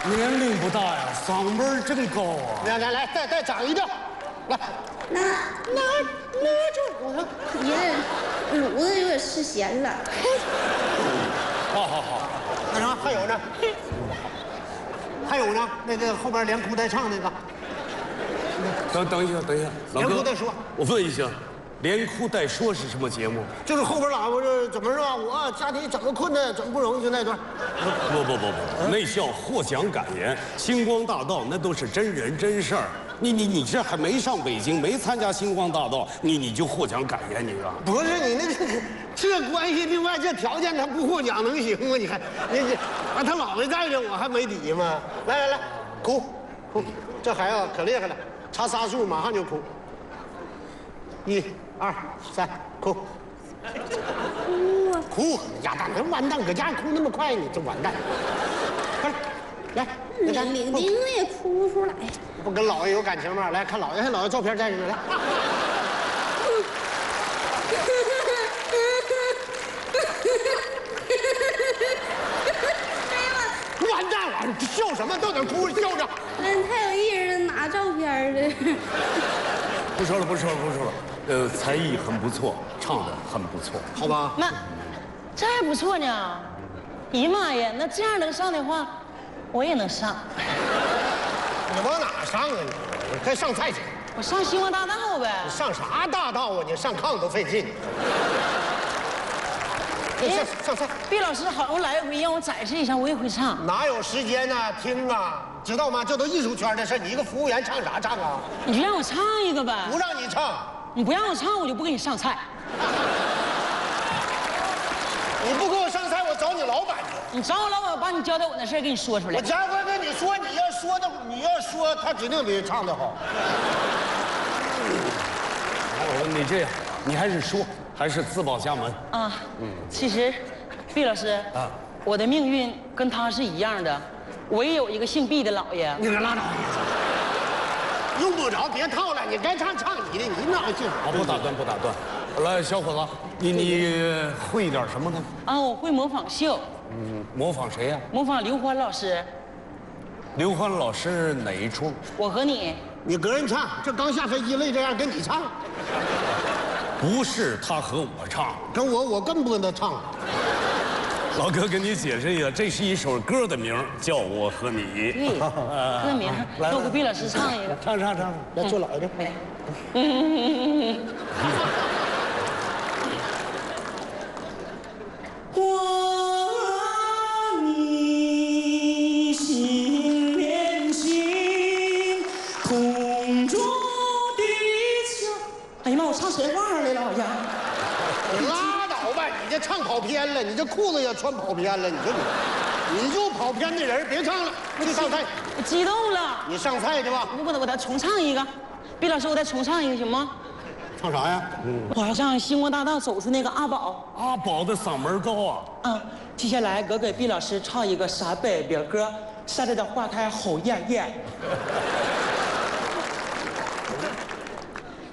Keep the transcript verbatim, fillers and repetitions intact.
年龄不大呀，嗓门真高啊！ 来来来，再再长一调，来， 那那那这我说， 爷卤子有点吃咸了。 好好好， 那啥还有呢？还有呢？那个后边连哭带唱那个， 等等一下，等一下，老哥， 连哭带说， 我问一下，连哭带说是什么节目？ 就是后边老婆这怎么说啊？我家庭怎么困难，怎么不容易，就那段。 不不不不，那叫获奖感言，星光大道那都是真人真事儿。你你你这还没上北京，没参加星光大道，你你就获奖感言，你啊？ 不是你那个这关系，另外这条件他不获奖能行吗？你看你你啊，他姥爷在这，我还没底吗？来来来，哭哭，这孩子可厉害了，查仨数马上就哭。一、二、三，哭。哭啊！哭！呀，大人完蛋，搁家哭那么快，你这完蛋！快来，来， 明明明也哭不出来。 不跟姥爷有感情吗？来看姥爷，看姥爷照片在这呢，来。完蛋了！你笑什么？到哪哭笑着？ 嗯，太有意思了，拿照片的。 不说了，不说了，不说了。呃，才艺很不错，唱的很不错， 好吧？ 那这还不错呢。姨妈呀，那这样能上的话，我也能上。 你往哪上啊你？你快上菜去。 我上星光大道呗。 你上啥大道啊？你上炕都费劲。你上上菜。 毕老师好像来一回让我展示一下，我也会唱。 哪有时间呢？听啊，知道吗？这都艺术圈的事，你一个服务员唱啥唱啊？ 你就让我唱一个呗。 不让你唱。 你不让我唱，我就不给你上菜。 你不给我上菜，我找你老板去。 你找我老板，我把你交代我那事儿给你说出来。 我家哥跟你说，你要说的，你要说，他指定比唱的好。 哦，你这样，你还是说，还是自报家门啊。嗯，其实，毕老师啊，我的命运跟他是一样的，我也有一个姓毕的姥爷。 你可拉倒。用不着，别套了，你该唱唱你的，你哪姓？ 啊，不打断，不打断。来，小伙子，你你会一点什么呢？ 啊，我会模仿秀。 嗯，模仿谁呀？ 模仿刘欢老师。 刘欢老师哪一出？ 我和你。 你个人唱，这刚下飞机累这样，跟你唱。 不是他和我唱， 跟我我更不跟他唱。 老哥，跟你解释一下，这是一首歌的名，叫《我和你》。 对，歌名。那我给毕老师唱一个。 唱唱唱，来坐老爷这。 我和你心连心，同住地球。哎呀妈，我唱谁话来了？好像。 你拉倒吧，你这唱跑偏了，你这裤子也穿跑偏了，你说你，你就跑偏的人，别唱了，去上菜。 我激动了。 你上菜去吧。 我我我再重唱一个，毕老师，我再重唱一个行吗？ 唱啥呀？ 嗯，我要上星光大道走出那个阿宝。 阿宝的嗓门高啊。 嗯，接下来我给毕老师唱一个陕北民歌，山里的花开好艳艳。